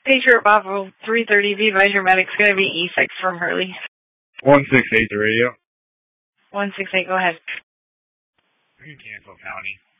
Patriot Bravo 330, be advised your medic's going to be E6 from Hurley. 168 the radio. 168, go ahead. We can cancel county.